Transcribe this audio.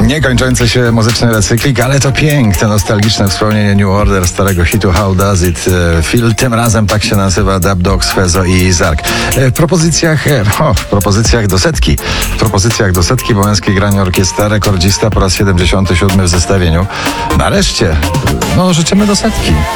Niekończący się muzyczny recykling, ale to piękne, nostalgiczne wspomnienie New Order, starego hitu How Does It Feel. Tym razem tak się nazywa Dub Dogs, Fezo i Zark. W propozycjach do setki, bo męskie granie orkiestra, rekordzista po raz 77 w zestawieniu. Nareszcie, życzymy do setki.